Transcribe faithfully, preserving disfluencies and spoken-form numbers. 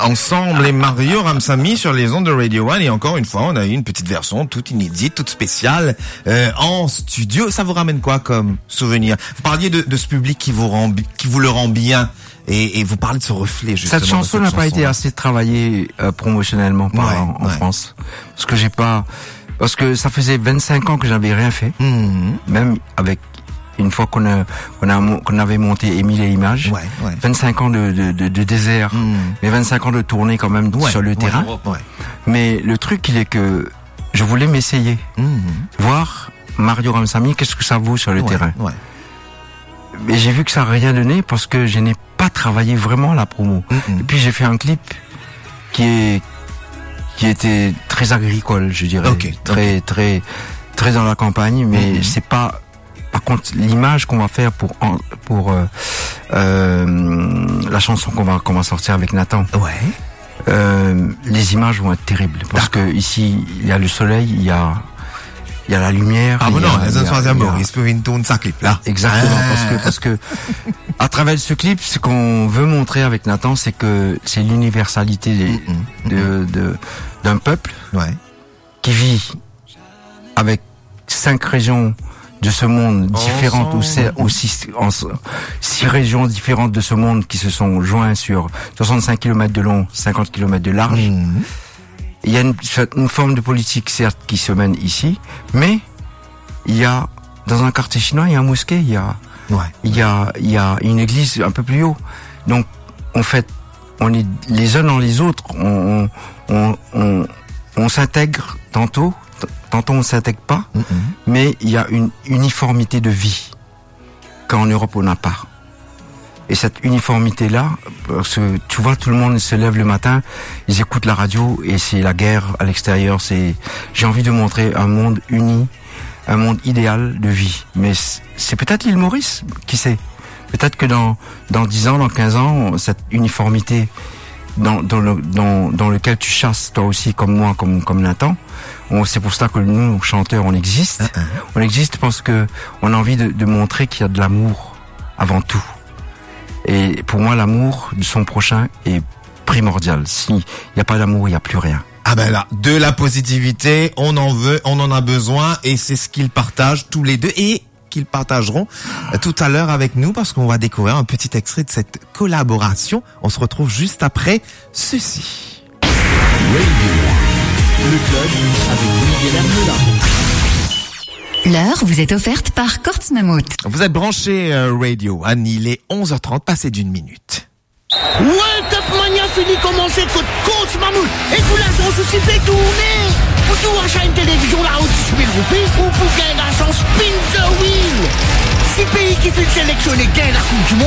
ensemble et Mario Ramsamy sur les ondes de Radio One. Et encore une fois, on a eu une petite version toute inédite, toute spéciale euh, en studio. Ça vous ramène quoi comme souvenir? Vous parliez de, de ce public qui vous rend, qui vous le rend bien. Et, et vous parlez de ce reflet, justement. Cette chanson n'a pas été assez travaillée euh, promotionnellement par, ouais, en, en ouais. France. Parce que j'ai pas... Parce que ça faisait vingt-cinq ans que j'avais rien fait. Mmh. Même avec... Une fois qu'on a, qu'on a, qu'on avait monté Émile et Images. Ouais, ouais. vingt-cinq ans de, de, de, de désert. Mmh. Mais vingt-cinq ans de tournée quand même ouais, sur le ouais, terrain. Ouais. Mais le truc, il est que je voulais m'essayer. Mmh. Voir Mario Ramsamy, qu'est-ce que ça vaut sur le ouais, terrain. Ouais. Mais j'ai vu que ça n'a rien donné parce que je n'ai pas travaillé vraiment la promo. Mm-hmm. Et puis j'ai fait un clip qui est qui était très agricole, je dirais, okay, très okay. très très dans la campagne, mais mm-hmm. c'est pas. Par contre, l'image qu'on va faire pour pour euh, euh, la chanson qu'on va qu'on va sortir avec Nathan. Ouais. Euh, les images vont être terribles parce que ici il y a le soleil, il y a il y a la lumière. Ah bon non, les Maurice peut une tourne ça clip là. Exactement, ah. parce que parce que à travers ce clip, ce qu'on veut montrer avec Nathan, c'est que c'est l'universalité des, mm-hmm. de de d'un peuple ouais. qui vit avec cinq régions de ce monde différentes, ou six, ou six, en, six régions différentes de ce monde qui se sont joints sur soixante-cinq kilomètres de long, cinquante kilomètres de large. Mm-hmm. Il y a une, une forme de politique, certes, qui se mène ici, mais il y a, dans un quartier chinois, il y a un mosquée, il y a, ouais. il y a, il y a une église un peu plus haut. Donc, en fait, on est les uns dans les autres, on, on, on, on s'intègre tantôt, tantôt on s'intègre pas, mm-hmm. mais il y a une uniformité de vie qu'en Europe on n'a pas. Et cette uniformité-là, parce que tu vois, tout le monde se lève le matin, ils écoutent la radio et c'est la guerre à l'extérieur. C'est, j'ai envie de montrer un monde uni, un monde idéal de vie. Mais c'est peut-être l'île Maurice, qui sait. Peut-être que dans dans dix ans, dans quinze ans, cette uniformité dans dans le dans dans lequel tu chasses toi aussi comme moi, comme comme Nathan. On, c'est pour ça que nous chanteurs, on existe. Uh-huh. On existe parce que on a envie de, de montrer qu'il y a de l'amour avant tout. Et pour moi, l'amour de son prochain est primordial. S'il n'y a pas d'amour, il n'y a plus rien. Ah ben là, de la positivité, on en veut, on en a besoin, et c'est ce qu'ils partagent tous les deux, et qu'ils partageront tout à l'heure avec nous, parce qu'on va découvrir un petit extrait de cette collaboration. On se retrouve juste après ceci. Radio, le club avec Miguel Hermela. L'heure vous est offerte par Kortz Mammut. Vous êtes branché euh, Radio One, il est onze heures trente, passé d'une minute. Ouais, Top Mania fini commencer que Kortz Mammut. Et vous la chance aussi fait tourner. Pour tout achat une télévision la haute dix mille roupies, ou pour gagner la chance Spin the Wheel. Six pays qui fait sélectionner gagnent la Coupe du Monde.